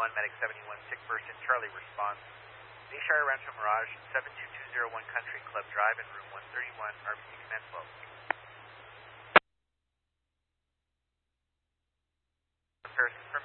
Medic 71, sick person, Charlie response. Bayshire Rancho Mirage, 72201 Country Club Drive in room 131, RBC Command 12. Repairs confirmed.